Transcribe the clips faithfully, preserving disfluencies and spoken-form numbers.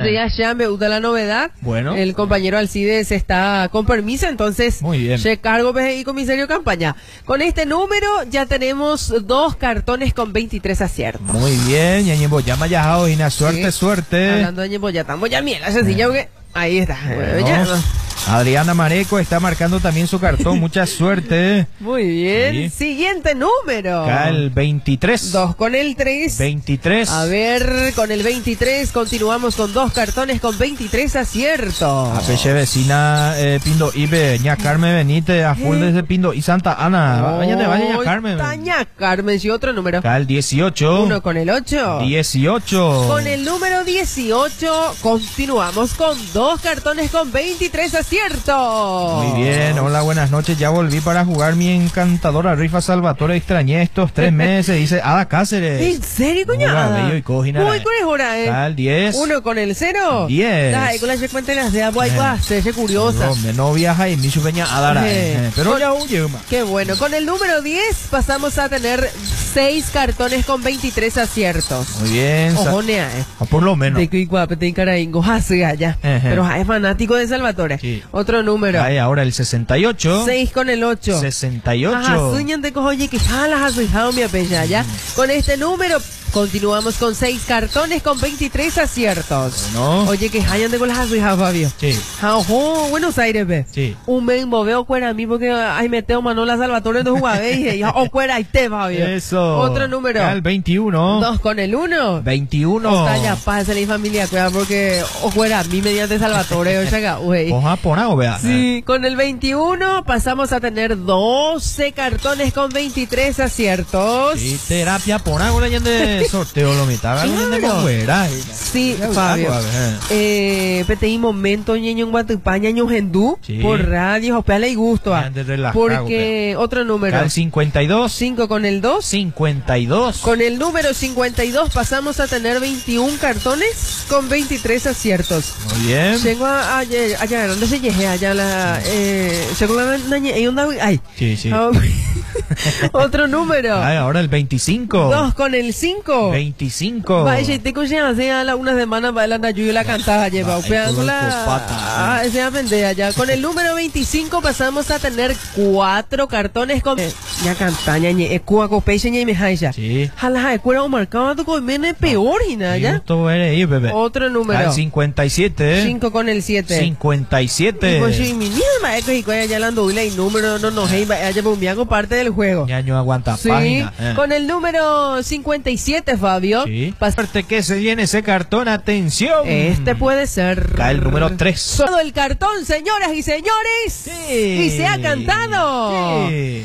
Este ya ya me gusta la novedad. Bueno. El compañero Alcides está con permiso, entonces. Muy bien. Se cargo y comisario campaña. Con este número ya tenemos dos cartones con veintitrés aciertos. Muy bien, Ñañembo, ya mayajao, Ina, suerte, Sí. suerte. Hablando de Ñembo, ya estamos ya miel, la sencilla, porque ahí está. Bueno, Ya. Adriana Mareco está marcando también su cartón, mucha suerte. Muy bien. Sí. Siguiente número. Acá el veintitrés. Dos con el tres. veintitrés. A ver, con el veintitrés continuamos con dos cartones con veintitrés aciertos. Apeche vecina eh, Pindo Ibe, Ña Carmen Benítez, a full desde Pindo y Santa Ana. Váyate, vaya Ña Carmen. Ña Carmen, y otro número. Acá el dieciocho. Uno con el ocho. dieciocho. Con el número dieciocho continuamos con dos cartones con veintitrés aciertos. Muy bien, hola, buenas noches. Ya volví para jugar mi encantadora rifa Salvatore. Extrañé estos tres meses, dice Ada Cáceres. ¿En serio, Muy cuñada? bello y cojina. Muy con hora, eh. Al diez. Uno con el cero. diez. Ay, con la se cuenta las de agua y se se curiosa. No, me no viaja y mi peña Adara. Eh. eh, Pero Con- ya huye, ma. Qué bueno. Con el número diez pasamos a tener seis cartones con veintitrés aciertos. Muy bien. sa- Ojo, nea, eh. ah, por lo menos. De que guapo, te encaraingo, así allá. Ejé. Pero ja, es fanático de Salvatore. Sí. Otro número. Ahí ahora el sesenta y ocho. seis con el ocho. sesenta y ocho. Ajá, sueñan de cojo, oye, que jalas has dejado mi apeya ya. Con este número continuamos con seis cartones con veintitrés aciertos. Bueno. Oye, que hayan de con las has dejado, Fabio. Sí. Ojo, Buenos Aires, ve. Sí. Un men veo cuera a mí porque ay meteo Manola Salvatore de Huawei y o cuera y te, Fabio. Eso. Otro número. Al veintiuno. Dos con el uno. veintiuno. Está ya pasa la familia cuera porque o fuera a mí mediante Salvatore o chaga, güey. Oja por algo, vea. Sí, con el veintiuno pasamos a tener doce cartones con veintitrés aciertos. Sí, terapia por algo le de sorteo lo mitad. Claro. Fuera. Sí, Ya, Fabio. a ver. Eh, P T I momento ñeño en Guatupá, ñeño hendú, Sí. por radio, opela y gusto. ah. Ya, de relajado, Porque otro número. Al cincuenta y dos. cinco con el dos. cincuenta y dos. Con el número cincuenta y dos pasamos a tener veintiún cartones con veintitrés aciertos. Muy bien. Llego a allá, allá, ¿dónde se llegué? Allá la, eh, llegó la, na- hay una, ay. Sí, sí. Ah, otro número. Ay, ahora el veinticinco. Dos con el cinco. veinticinco. Vaya, y te escuché hace a la- unas semanas bailando yo la cantaba, lleva, Ay, upeando todo el la, copata, ah, ese aprende allá. Con el número veinticinco pasamos a tener cuatro cartones con, eh, ya cantaña, ñe, eh, cua, copeche, ñe, me jaya. Sí. Jala, eh, cuera, o marcado, tu coimene peor, y nada, ya. Justo eres ahí, bebé. Otro número. Al cincuenta y siete. cinco con el siete. cincuenta y siete. Y pues, sí, mi misma, es que cuya ya la ando, y número, no, no, hey, vaya, pues, me hago parte del juego. Ñaño aguanta Sí, página. eh. con el número cincuenta y siete, Fabio. Sí. pas- Suerte que se viene ese cartón, atención. Este puede ser. Cae el número tres. Todo el cartón, señoras y señores. Sí. Y se ha cantado. Sí.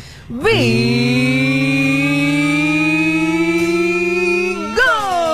¡Bingo!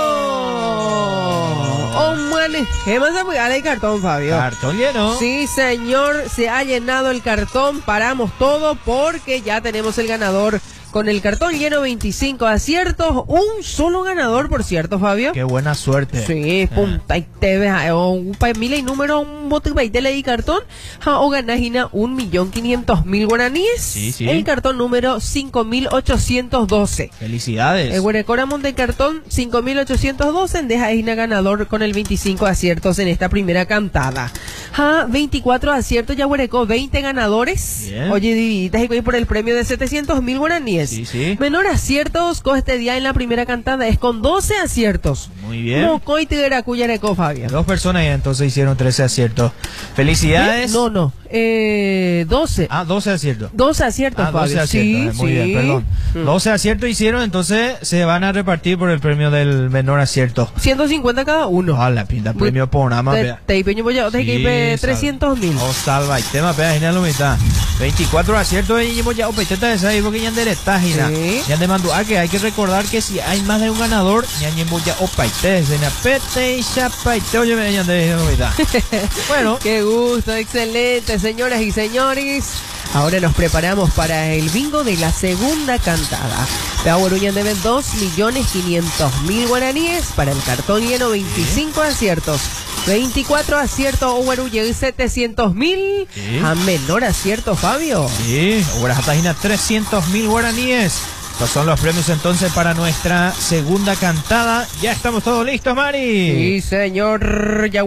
Oh, man. ¿Qué más se el cartón, Fabio? Cartón lleno. Sí, señor, se ha llenado el cartón. Paramos todo porque ya tenemos el ganador. Con el cartón lleno, veinticinco aciertos. Un solo ganador, por cierto, Fabio. Qué buena suerte. Sí, punta y te ve, un pa mil y número, un bote y te leí cartón, ja, o ganajina un millón quinientos mil guaraníes. Sí, sí. El cartón número cinco mil ochocientos doce. Felicidades. El Huerecoramón del cartón cinco mil ochocientos doce, deja Ina ganador con el veinticinco aciertos en esta primera cantada. Ja, veinticuatro aciertos, ya Huereco, veinte ganadores. Bien. Oye, divididas y por el premio de setecientos mil guaraníes. Sí, sí. Menor aciertos, con este día en la primera cantada es con doce aciertos. Muy bien. Mocoy Tigera Cuyareco, Fabio. Dos personas ya entonces hicieron trece aciertos. Felicidades. No, no. Eh, doce. Ah, doce aciertos. doce aciertos, Ah, doce Fabio. aciertos. Sí, Muy sí. bien, perdón. Mm. doce aciertos hicieron, entonces se van a repartir por el premio del menor acierto. ciento cincuenta cada uno. Ah, la pinta, premio por nada más. Te, vea. te peño voy a te Sí, que sal- trescientos mil. Oh, salva, y tema, pega, gina, lo mitad. veinticuatro aciertos, y llevo ya, o peteta de esa, porque ya de la página. Sí. Ya de mandó, ah, que hay que recordar que si hay más de un ganador, ya llevo ya, o paite, se na pete y chapaite, oye, me ya de la mitad. Bueno, Qué gusto, excelente, señoras y señores. Ahora nos preparamos para el bingo de la segunda cantada. Peaguaruñan deben dos millones quinientos mil guaraníes para el cartón lleno, veinticinco aciertos. veinticuatro aciertos, Oguaruye, setecientos mil. Sí. A menor acierto, Fabio. sí, ahora página trescientos mil guaraníes. Estos son los premios entonces para nuestra segunda cantada. Ya estamos todos listos, Mari. Sí, señor. Ya